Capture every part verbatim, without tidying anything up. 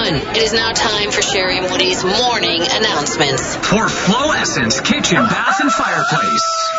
everyone. It is now time for Sherry and Woody's morning announcements. For Flow Essence Kitchen, Bath, and Fireplace.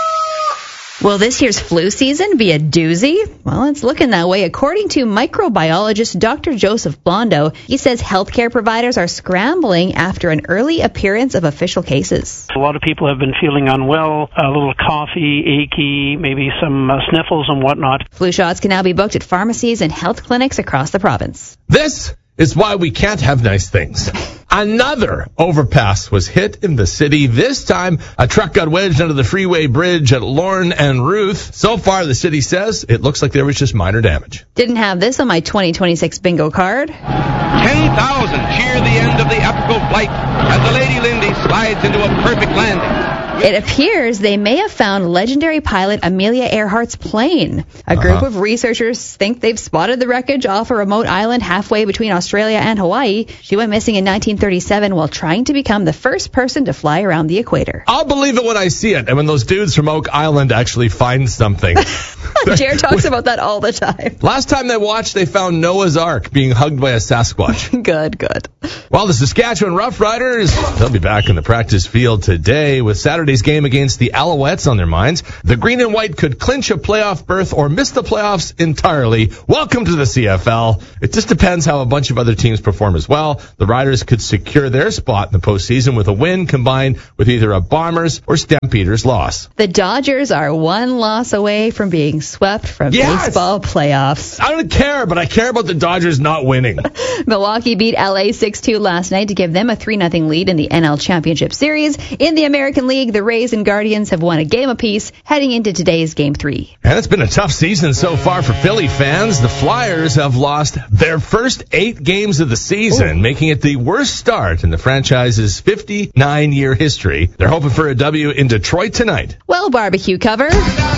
Will this year's flu season be a doozy? Well, it's looking that way. According to microbiologist Doctor Joseph Blondo, he says healthcare providers are scrambling after an early appearance of official cases. A lot of people have been feeling unwell, a little coughy, achy, maybe some uh, sniffles and whatnot. Flu shots can now be booked at pharmacies and health clinics across the province. This is why we can't have nice things. Another overpass was hit in the city. This time, a truck got wedged under the freeway bridge at Lorne and Ruth. So far, the city says it looks like there was just minor damage. Didn't have this on my twenty twenty-six bingo card. ten thousand cheer the end of the epical flight as the Lady Lindy slides into a perfect landing. It appears they may have found legendary pilot Amelia Earhart's plane. A group Uh-huh. of researchers think they've spotted the wreckage off a remote island halfway between Australia and Hawaii. She went missing in nineteen thirty-seven while trying to become the first person to fly around the equator. I'll believe it when I see it, and when those dudes from Oak Island actually find something. Jared talks about that all the time. Last time they watched, they found Noah's Ark being hugged by a Sasquatch. Good, good. Well, the Saskatchewan Roughriders, they'll be back in the practice field today with Saturday's game against the Alouettes on their minds. The green and white could clinch a playoff berth or miss the playoffs entirely. Welcome to the C F L. It just depends how a bunch of other teams perform as well. The Riders could secure their spot in the postseason with a win combined with either a Bombers or Stampeders loss. The Dodgers are one loss away from being swept from Yes! baseball playoffs. I don't care, but I care about the Dodgers not winning. Milwaukee beat L A six two last night to give them a three nothing lead in the N L Championship Series. In the American League, the Rays and Guardians have won a game apiece heading into today's Game three. And it's been a tough season so far for Philly fans. The Flyers have lost their first eight games of the season, Ooh. making it the worst start in the franchise's fifty-nine-year history. They're hoping for a W in Detroit tonight. Well, barbecue cover.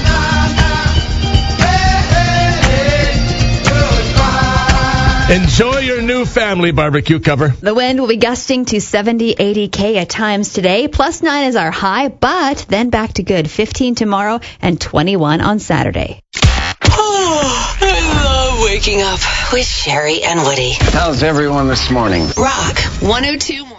Enjoy your new family barbecue cover. The wind will be gusting to seventy, eighty K at times today. Plus nine is our high, but then back to good fifteen tomorrow and twenty-one on Saturday. Oh, I love waking up with Sherry and Woody. How's everyone this morning? Rock one oh two.